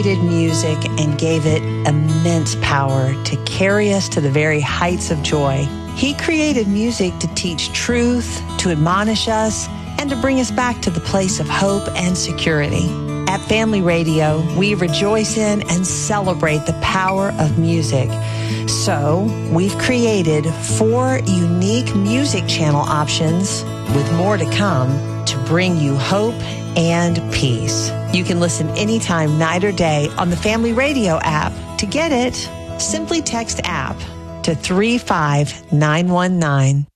created music and gave it immense power to carry us to the very heights of joy. He created music to teach truth, to admonish us, and to bring us back to the place of hope and security. At Family Radio, we rejoice in and celebrate the power of music. So, we've created 4 unique music channel options, with more to come, to bring you hope and peace. You can listen anytime, night or day, on the Family Radio app. To get it, simply text app to 35919.